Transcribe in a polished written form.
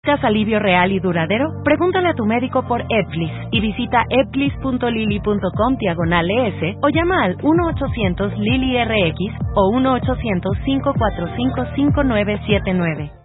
¿Necesitas alivio real y duradero? Pregúntale a tu médico por Ebglyss y visita ebglyss.lily.com/ES o llama al 1-800-LILY-RX o 1-800-545-5979.